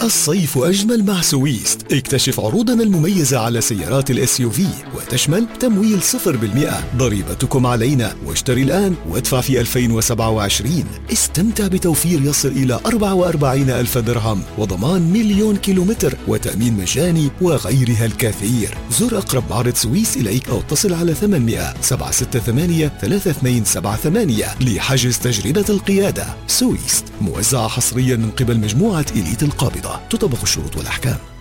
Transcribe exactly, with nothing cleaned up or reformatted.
الصيف أجمل مع سويست. اكتشف عروضنا المميزة على سيارات الاس يو في، وتشمل تمويل صفر بالمئة، ضريبتكم علينا، واشتري الآن وادفع في ألفين وسبعة وعشرين. استمتع بتوفير يصل إلى أربعة وأربعين ألف درهم، وضمان مليون كيلومتر، وتأمين مجاني، وغيرها الكثير. زر أقرب معرض سويس إليك أو اتصل على ثمانية سبعة ستة ثمانية ثلاثة اثنين سبعة ثمانية لحجز تجربة القيادة. سويست، موزعة حصريا من قبل مجموعة إليت القابضة. تطبق الشروط والأحكام.